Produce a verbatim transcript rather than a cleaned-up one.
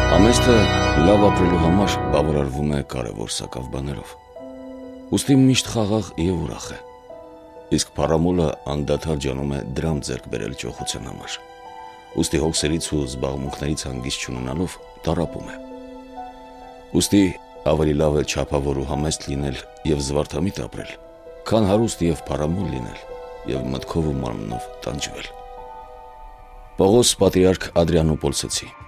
Ամեսը լավ ապրելու համար բավարարվում է կարևոր սակավ բաներով։ Ուստի միշտ խաղաղ և ուրախ է, իսկ փառամոլը անդադար ջանում է դրամ ձեռք բերել ճոխության համար։ Ուստի հոգսերից ու զբաղմունքներից հանգիստ չունենալով տառապում է։ Ուստի ավելի լավ է չափավոր ու համեստ լինել և զվարթամիտ ապրել, քան հարուստ և փառամոլ լինել և մտքով ու մարմնով տանջվել։ Պողոս պատրիարք Ադրիանոպոլսցի